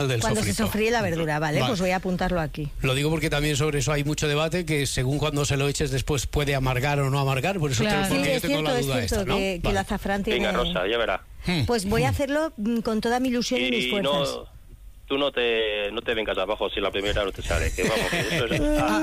Cuando se sofríe la verdura, vale, pues voy a apuntarlo aquí. Lo digo porque también sobre eso hay mucho debate, que según cuando se lo eches después puede amargar o no amargar, por eso claro. porque yo tengo la duda esta, ¿no? Que el azafrán tiene... Venga, Rosa, ya verá. Pues voy a hacerlo con toda mi ilusión y mis fuerzas. No, tú no te vengas abajo si la primera no te sale. Que vamos, que eso es...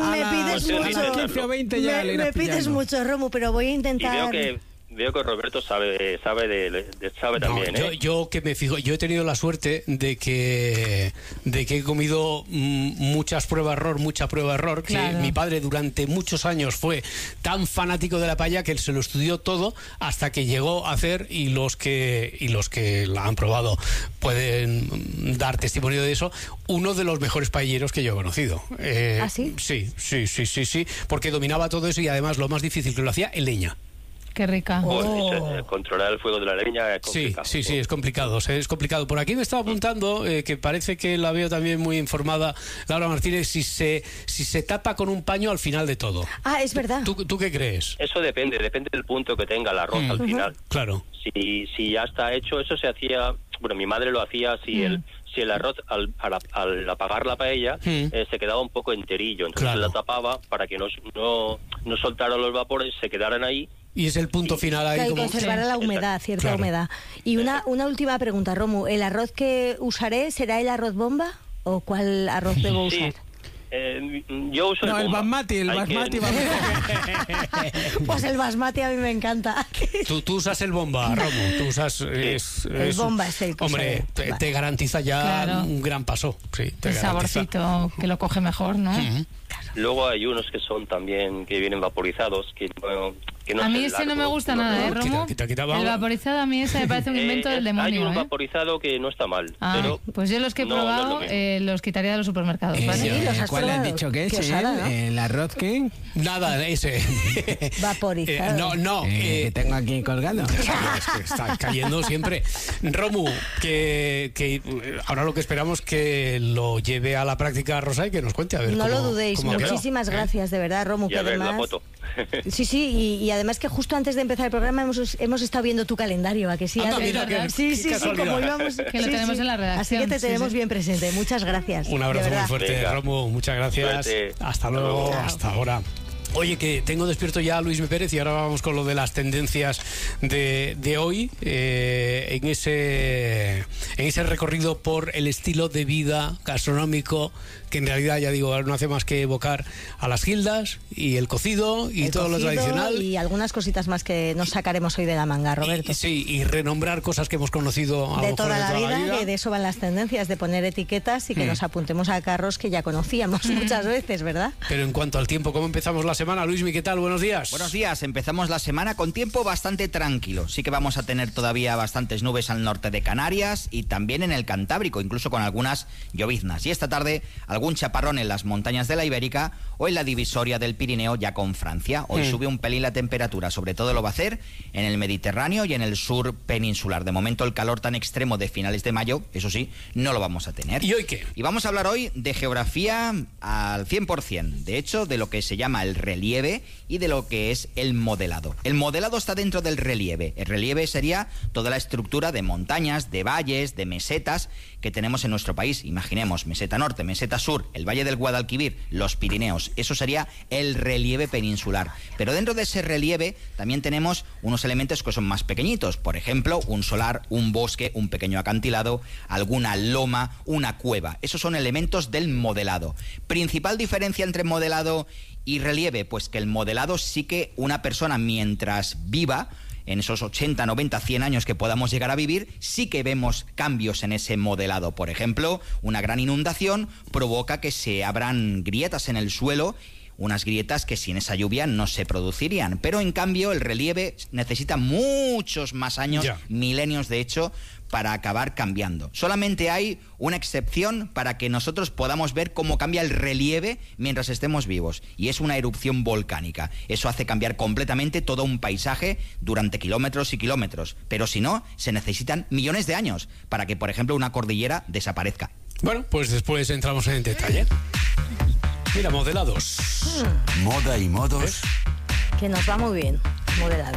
me pides mucho, Romu, pero voy a intentar... Veo que Roberto sabe también, ¿eh? Yo que me fijo, yo he tenido la suerte de que he comido mucha prueba error, claro. Que mi padre durante muchos años fue tan fanático de la paella que él se lo estudió todo hasta que llegó a hacer, y los que la han probado pueden dar testimonio de eso, uno de los mejores paelleros que yo he conocido. ¿Ah, sí? Sí, porque dominaba todo eso, y además lo más difícil que lo hacía en leña. Qué rica. Controlar el fuego de la leña es complicado. Sí, es complicado. Es complicado. Por aquí me estaba apuntando, que parece que la veo también muy informada, Laura Martínez, si se tapa con un paño al final de todo. Ah, es verdad. ¿Tú qué crees? Eso depende del punto que tenga el arroz al final. Claro. Si ya está hecho, eso se hacía, bueno, mi madre lo hacía si el arroz al apagar la paella se quedaba un poco enterillo, entonces la tapaba para que no soltara los vapores, se quedaran ahí. Y es el punto final ahí. Claro, como conservar la humedad, cierta humedad. Y una última pregunta, Romu. ¿El arroz que usaré será el arroz bomba o cuál arroz debo usar? Yo uso el basmati. Pues el basmati a mí me encanta. Tú usas el bomba, Romu. Tú usas el bomba es el hombre, te garantiza ya un gran paso. Sí, el saborcito que lo coge mejor, ¿no? Claro. Luego hay unos que son también que vienen vaporizados, que no a mí ese no me gusta nada, Romu. El vaporizado a mí ese me parece un invento del demonio. Hay un vaporizado que no está mal. Pero pues yo los que he probado los quitaría de los supermercados, ¿vale? Sí, los has ¿Cuál has dicho que es? ¿El arroz qué? Nada, ese. Vaporizado. No. Que tengo aquí colgando. Es que está cayendo siempre. Romu, que ahora lo que esperamos que lo lleve a la práctica Rosa y que nos cuente a ver. No lo dudéis. Muchísimas gracias, de verdad, Romu. Y a ver la foto. Sí, y además que justo antes de empezar el programa hemos estado viendo tu calendario, ¿a que sí? Sí, como íbamos. Que lo tenemos en la redacción. Así que te tenemos bien presente. Muchas gracias. Un abrazo muy fuerte, venga. Romu, muchas gracias. Suerte. Hasta luego, hasta ahora. Oye, que tengo despierto ya a Luis Pérez y ahora vamos con lo de las tendencias de hoy, en ese recorrido por el estilo de vida gastronómico que en realidad, ya digo, no hace más que evocar a las gildas y el cocido y todo lo tradicional. Y algunas cositas más que nos sacaremos hoy de la manga, Roberto. Y renombrar cosas que hemos conocido de toda la vida, que de eso van las tendencias, de poner etiquetas y que nos apuntemos a carros que ya conocíamos muchas veces, ¿verdad? Pero en cuanto al tiempo, ¿cómo empezamos la semana? Luismi, ¿qué tal? Buenos días. Buenos días, empezamos la semana con tiempo bastante tranquilo. Sí que vamos a tener todavía bastantes nubes al norte de Canarias y también en el Cantábrico, incluso con algunas lloviznas. Y esta tarde algún chaparrón en las montañas de la Ibérica o en la divisoria del Pirineo ya con Francia. Hoy sube un pelín la temperatura, sobre todo lo va a hacer en el Mediterráneo y en el sur peninsular. De momento el calor tan extremo de finales de mayo, eso sí, no lo vamos a tener. ¿Y hoy qué? Y vamos a hablar hoy de geografía al 100%. De hecho, de lo que se llama el relieve y de lo que es el modelado. El modelado está dentro del relieve. El relieve sería toda la estructura de montañas, de valles, de mesetas que tenemos en nuestro país. Imaginemos meseta norte, meseta sur, el valle del Guadalquivir, los Pirineos. Eso sería el relieve peninsular. Pero dentro de ese relieve también tenemos unos elementos que son más pequeñitos. Por ejemplo, un solar, un bosque, un pequeño acantilado, alguna loma, una cueva. Esos son elementos del modelado. Principal diferencia entre modelado y relieve, pues que el modelado sí que una persona mientras viva, en esos 80, 90, 100 años que podamos llegar a vivir, sí que vemos cambios en ese modelado. Por ejemplo, una gran inundación provoca que se abran grietas en el suelo, unas grietas que sin esa lluvia no se producirían. Pero en cambio el relieve necesita muchos más años, milenios de hecho, para acabar cambiando. Solamente hay una excepción para que nosotros podamos ver cómo cambia el relieve mientras estemos vivos, y es una erupción volcánica. Eso hace cambiar completamente todo un paisaje durante kilómetros y kilómetros, pero si no, se necesitan millones de años para que, por ejemplo, una cordillera desaparezca. Bueno, pues después entramos en detalle. Mira, modelados. Moda y modos. Que nos va muy bien, modelado.